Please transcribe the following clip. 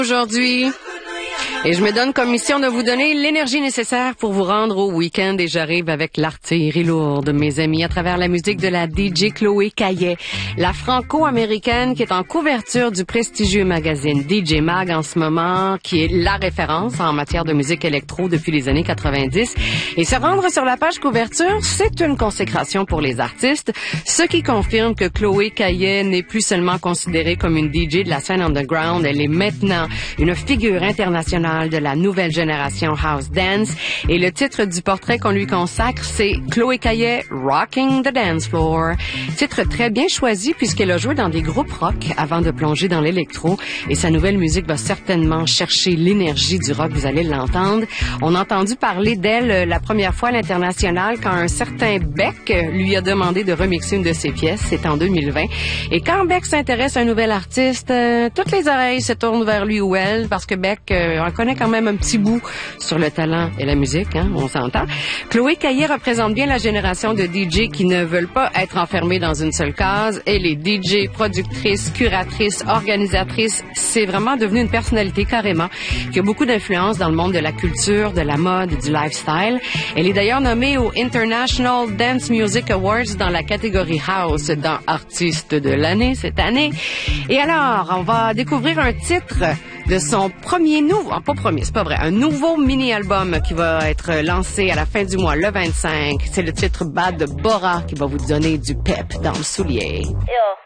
Aujourd'hui. Et je me donne comme mission de vous donner l'énergie nécessaire pour vous rendre au week-end et j'arrive avec l'artillerie lourde, mes amis, à travers la musique de la DJ Chloé Caillet, la franco-américaine qui est en couverture du prestigieux magazine DJ Mag en ce moment, qui est la référence en matière de musique électro depuis les années 90. Et se rendre sur la page couverture, c'est une consécration pour les artistes, ce qui confirme que Chloé Caillet n'est plus seulement considérée comme une DJ de la scène underground, elle est maintenant une figure internationale de la nouvelle génération House Dance. Et le titre du portrait qu'on lui consacre, c'est Chloé Caillet, Rocking the Dance Floor. Titre très bien choisi puisqu'elle a joué dans des groupes rock avant de plonger dans l'électro. Et sa nouvelle musique va certainement chercher l'énergie du rock, vous allez l'entendre. On a entendu parler d'elle la première fois à l'international quand un certain Beck lui a demandé de remixer une de ses pièces. C'est en 2020. Et quand Beck s'intéresse à un nouvel artiste, toutes les oreilles se tournent vers lui ou elle parce que Beck on connaît quand même un petit bout sur le talent et la musique, hein, on s'entend. Chloé Caillet représente bien la génération de DJ qui ne veulent pas être enfermés dans une seule case. Elle est DJ, productrice, curatrice, organisatrice. C'est vraiment devenu une personnalité carrément qui a beaucoup d'influence dans le monde de la culture, de la mode, du lifestyle. Elle est d'ailleurs nommée au International Dance Music Awards dans la catégorie House dans Artiste de l'année cette année. Et alors, on va découvrir un titre de son un nouveau mini-album qui va être lancé à la fin du mois, le 25. C'est le titre Bad de Bora qui va vous donner du pep dans le soulier. Yo.